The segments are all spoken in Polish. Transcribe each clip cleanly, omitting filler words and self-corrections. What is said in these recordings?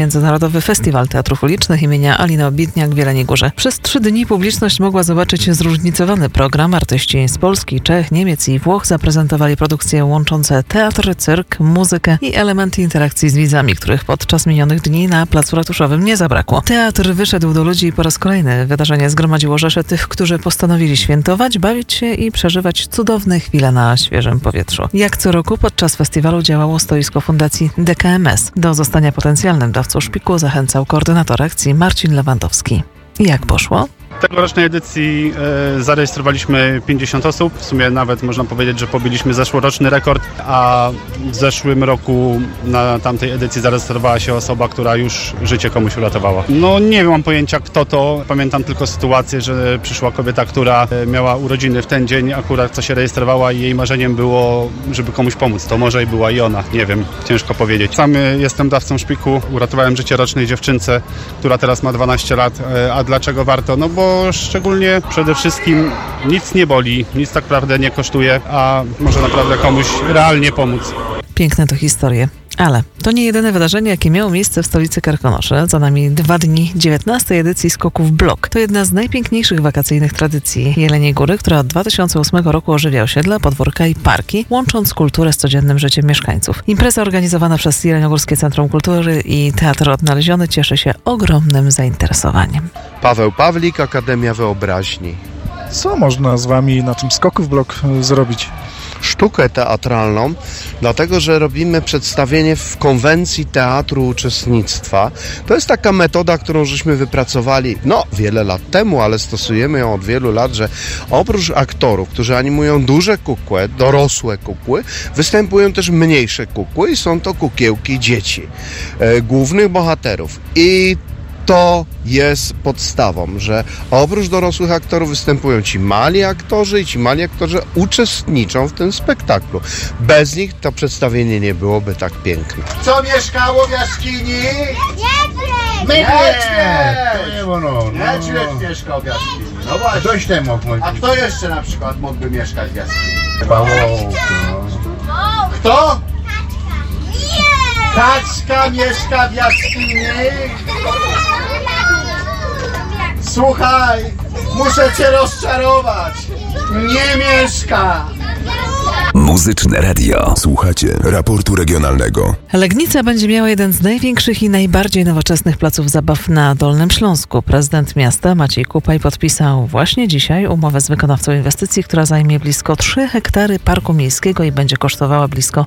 Międzynarodowy Festiwal Teatrów Ulicznych imienia Aliny Obitniak w Jeleniej Górze. Przez 3 dni publiczność mogła zobaczyć zróżnicowany program. Artyści z Polski, Czech, Niemiec i Włoch zaprezentowali produkcje łączące teatr, cyrk, muzykę i elementy interakcji z widzami, których podczas minionych dni na placu ratuszowym nie zabrakło. Teatr wyszedł do ludzi po raz kolejny. Wydarzenie zgromadziło rzeszę tych, którzy postanowili świętować, bawić się i przeżywać cudowne chwile na świeżym powietrzu. Jak co roku podczas festiwalu działało stoisko Fundacji DKMS. Do zostania potencjalnym dawcą szpiku zachęcał koordynator akcji Marcin Lewandowski. Jak poszło? W tegorocznej edycji zarejestrowaliśmy 50 osób. W sumie nawet można powiedzieć, że pobiliśmy zeszłoroczny rekord, a w zeszłym roku na tamtej edycji zarejestrowała się osoba, która już życie komuś uratowała. No nie mam pojęcia kto to. Pamiętam tylko sytuację, że przyszła kobieta, która miała urodziny w ten dzień, akurat co się rejestrowała i jej marzeniem było, żeby komuś pomóc. To może i była i ona. Nie wiem, ciężko powiedzieć. Sam jestem dawcą szpiku. Uratowałem życie rocznej dziewczynce, która teraz ma 12 lat. A dlaczego warto? No bo szczególnie przede wszystkim nic nie boli, nic tak naprawdę nie kosztuje, a może naprawdę komuś realnie pomóc. Piękne to historie. Ale to nie jedyne wydarzenie, jakie miało miejsce w stolicy Karkonoszy. Za nami 2 dni 19. edycji Skoków Blok. To jedna z najpiękniejszych wakacyjnych tradycji Jeleniej Góry, która od 2008 roku ożywia osiedla, podwórka i parki, łącząc kulturę z codziennym życiem mieszkańców. Impreza organizowana przez Jeleniogórskie Centrum Kultury i Teatr Odnaleziony cieszy się ogromnym zainteresowaniem. Paweł Pawlik, Akademia Wyobraźni. Co można z wami na tym Skoków Blok zrobić? Sztukę teatralną, dlatego że robimy przedstawienie w konwencji teatru uczestnictwa. To jest taka metoda, którą żeśmy wypracowali wiele lat temu, ale stosujemy ją od wielu lat, że oprócz aktorów, którzy animują duże kukły, dorosłe kukły, występują też mniejsze kukły i są to kukiełki dzieci, głównych bohaterów. I to jest podstawą, że oprócz dorosłych aktorów występują ci mali aktorzy i ci mali aktorzy uczestniczą w tym spektaklu. Bez nich to przedstawienie nie byłoby tak piękne. Co mieszkało w jaskini? Niedźwiedź mieszkał w jaskini. No właśnie. Ktoś ten mógł. A kto jeszcze na przykład mógłby mieszkać w jaskini? Pawełka. Kto? Kaczka mieszka w jaskini. Słuchaj, muszę cię rozczarować. Nie mieszka. Muzyczne Radio. Słuchacie raportu regionalnego. Legnica będzie miała jeden z największych i najbardziej nowoczesnych placów zabaw na Dolnym Śląsku. Prezydent miasta Maciej Kupaj podpisał właśnie dzisiaj umowę z wykonawcą inwestycji, która zajmie blisko 3 hektary parku miejskiego i będzie kosztowała blisko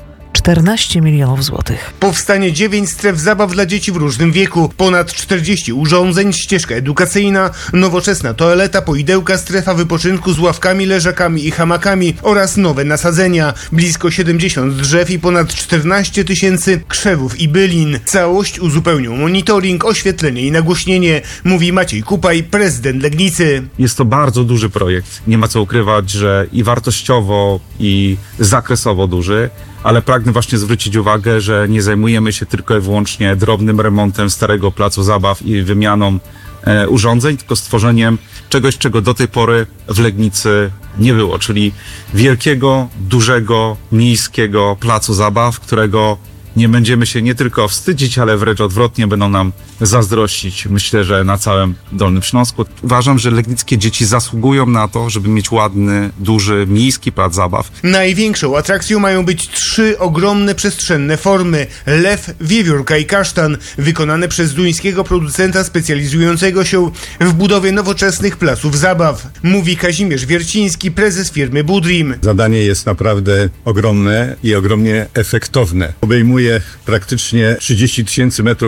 14 milionów złotych. Powstanie 9 stref zabaw dla dzieci w różnym wieku, ponad 40 urządzeń, ścieżka edukacyjna, nowoczesna toaleta, poidełka, strefa wypoczynku z ławkami, leżakami i hamakami oraz nowe nasadzenia. Blisko 70 drzew i ponad 14 000 krzewów i bylin. Całość uzupełnią monitoring, oświetlenie i nagłośnienie, mówi Maciej Kupaj, prezydent Legnicy. Jest to bardzo duży projekt. Nie ma co ukrywać, że i wartościowo, i zakresowo duży. Ale pragnę właśnie zwrócić uwagę, że nie zajmujemy się tylko i wyłącznie drobnym remontem starego placu zabaw i wymianą urządzeń, tylko stworzeniem czegoś, czego do tej pory w Legnicy nie było, czyli wielkiego, dużego, miejskiego placu zabaw, którego nie będziemy się nie tylko wstydzić, ale wręcz odwrotnie będą nam zazdrościć. Myślę, że na całym Dolnym Śląsku. Uważam, że legnickie dzieci zasługują na to, żeby mieć ładny, duży, miejski plac zabaw. Największą atrakcją mają być 3 ogromne przestrzenne formy. Lew, wiewiórka i kasztan, wykonane przez duńskiego producenta specjalizującego się w budowie nowoczesnych placów zabaw. Mówi Kazimierz Wierciński, prezes firmy Budrim. Zadanie jest naprawdę ogromne i ogromnie efektowne. Obejmuje praktycznie 30 000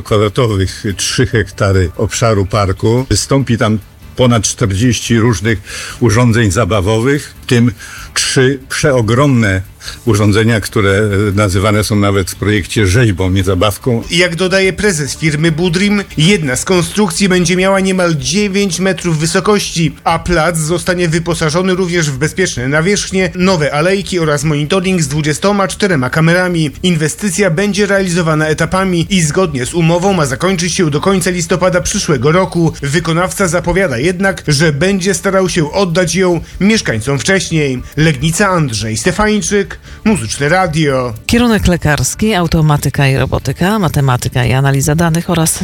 m², 3 hektary obszaru parku. Wystąpi tam ponad 40 różnych urządzeń zabawowych, w tym 3 przeogromne urządzenia, które nazywane są nawet w projekcie rzeźbą, nie zabawką. Jak dodaje prezes firmy Budrim, jedna z konstrukcji będzie miała niemal 9 metrów wysokości, a plac zostanie wyposażony również w bezpieczne nawierzchnie, nowe alejki oraz monitoring z 24 kamerami. Inwestycja będzie realizowana etapami i zgodnie z umową ma zakończyć się do końca listopada przyszłego roku. Wykonawca zapowiada jednak, że będzie starał się oddać ją mieszkańcom wcześniej. Legnica, Andrzej Stefańczyk, Wojciaszek, Muzyczne Radio. Kierunek lekarski, automatyka i robotyka, matematyka i analiza danych oraz